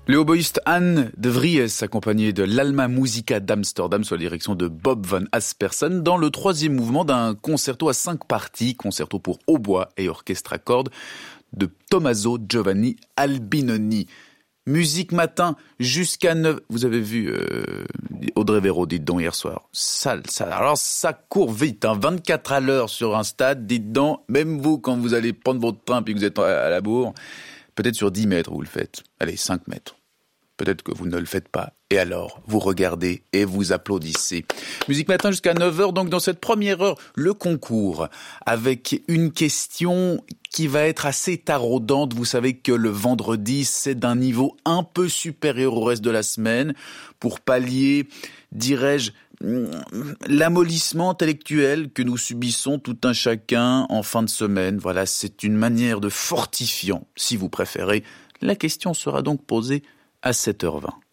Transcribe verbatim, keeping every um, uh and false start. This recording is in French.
Le oboïste Anne de Vries, accompagné de l'Alma Musica d'Amsterdam sous la direction de Bob van Aspersen, dans le troisième mouvement d'un concerto à cinq parties, concerto pour hautbois et orchestre à cordes, de Tommaso Giovanni Albinoni. Musique matin jusqu'à neuf. Vous avez vu euh, Audrey Véro, dites donc, hier soir. Ça, ça, alors ça court vite, hein, vingt-quatre à l'heure sur un stade, dites donc, même vous, quand vous allez prendre votre train puis que vous êtes à la bourre, peut-être sur dix mètres vous le faites. Allez, cinq mètres. Peut-être que vous ne le faites pas. Et alors, vous regardez et vous applaudissez. Musique matin jusqu'à neuf heures, donc dans cette première heure, le concours, avec une question qui va être assez taraudante. Vous savez que le vendredi, c'est d'un niveau un peu supérieur au reste de la semaine, pour pallier, dirais-je, l'amollissement intellectuel que nous subissons tout un chacun en fin de semaine. Voilà, c'est une manière de fortifiant, si vous préférez. La question sera donc posée à sept heures vingt.